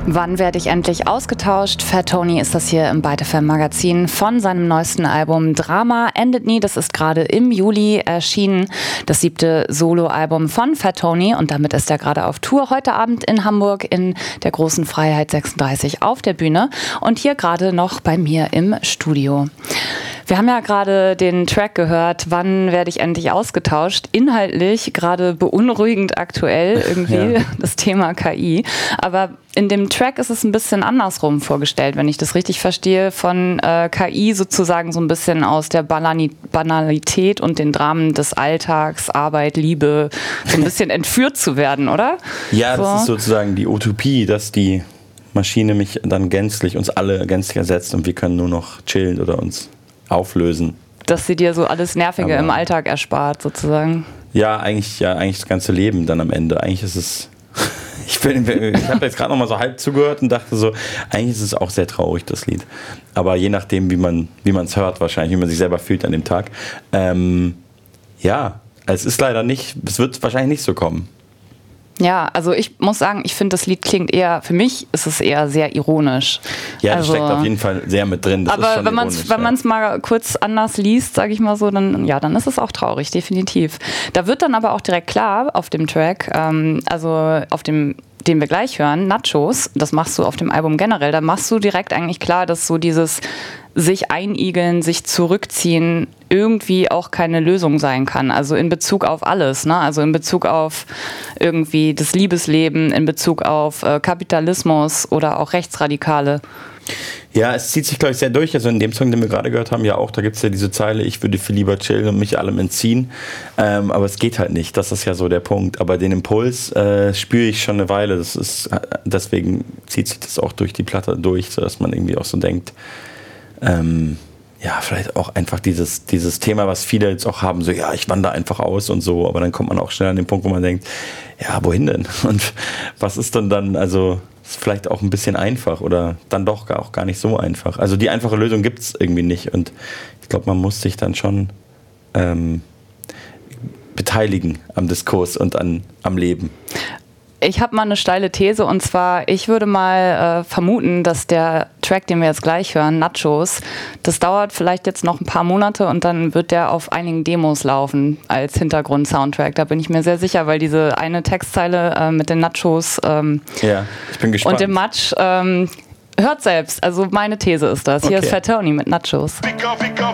Wann werde ich endlich ausgetauscht? Fat Tony ist das hier im Byte FM Magazin von seinem neuesten Album Drama endet nie. Das ist gerade im Juli erschienen, das 7. Soloalbum von Fat Tony, und damit ist er gerade auf Tour. Heute Abend in Hamburg in der Großen Freiheit 36 auf der Bühne und hier gerade noch bei mir im Studio. Wir haben ja gerade den Track gehört, wann werde ich endlich ausgetauscht? Inhaltlich gerade beunruhigend aktuell irgendwie, das Thema KI. Aber in dem Track ist es ein bisschen andersrum vorgestellt, wenn ich das richtig verstehe, von KI sozusagen so ein bisschen aus der Banalität und den Dramen des Alltags, Arbeit, Liebe, so ein bisschen entführt zu werden, oder? Ja, so. Das ist sozusagen die Utopie, dass die Maschine mich dann uns alle gänzlich ersetzt und wir können nur noch chillen oder uns auflösen. Dass sie dir so alles Nervige im Alltag erspart, sozusagen. Ja, eigentlich das ganze Leben dann am Ende. Eigentlich ist es... Ich habe jetzt gerade noch mal so halb zugehört und dachte so, eigentlich ist es auch sehr traurig, das Lied. Aber je nachdem, wie man es hört wahrscheinlich, wie man sich selber fühlt an dem Tag. Es ist leider nicht, es wird wahrscheinlich nicht so kommen. Ja, also ich muss sagen, ich finde, das Lied klingt eher, für mich ist es eher sehr ironisch. Ja, das steckt auf jeden Fall sehr mit drin. Das aber ist schon wenn man es mal kurz anders liest, sage ich mal so, dann ist es auch traurig, definitiv. Da wird dann aber auch direkt klar auf dem Track, also auf dem, den wir gleich hören, Nachos, das machst du auf dem Album generell, da machst du direkt eigentlich klar, dass so dieses sich einigeln, sich zurückziehen irgendwie auch keine Lösung sein kann. Also in Bezug auf alles, ne? Also in Bezug auf irgendwie das Liebesleben, in Bezug auf Kapitalismus oder auch Rechtsradikale. Ja, es zieht sich, glaube ich, sehr durch. Also in dem Song, den wir gerade gehört haben, ja auch, da gibt es ja diese Zeile, ich würde viel lieber chillen und mich allem entziehen. Aber es geht halt nicht, das ist ja so der Punkt. Aber den Impuls spüre ich schon eine Weile. Deswegen zieht sich das auch durch die Platte durch, sodass man irgendwie auch so denkt, vielleicht auch einfach dieses Thema, was viele jetzt auch haben, so, ja, ich wandere einfach aus und so, aber dann kommt man auch schnell an den Punkt, wo man denkt, ja, wohin denn? Und was ist denn dann, also, ist vielleicht auch ein bisschen einfach oder dann doch auch gar nicht so einfach. Also die einfache Lösung gibt es irgendwie nicht und ich glaube, man muss sich dann schon beteiligen am Diskurs und am Leben. Ich habe mal eine steile These, und zwar, ich würde mal vermuten, dass der Track, den wir jetzt gleich hören, Nachos, das dauert vielleicht jetzt noch ein paar Monate und dann wird der auf einigen Demos laufen als Hintergrund-Soundtrack. Da bin ich mir sehr sicher, weil diese eine Textzeile mit den Nachos ich bin gespannt. Und dem Matsch, hört selbst. Also meine These ist das. Hier ist Fat Tony mit Nachos. Ficker, Ficker,